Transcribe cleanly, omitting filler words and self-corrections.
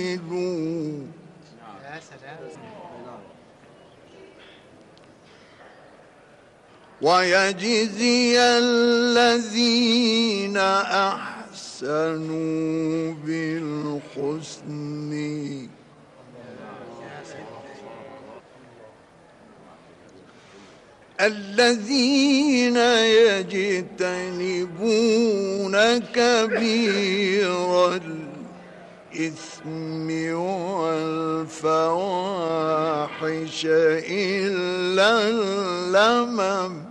عملوا ويجزي الذين أحسنوا بالحسن الذين يجتنبون كبير الإثم والفواحش إلا اللمم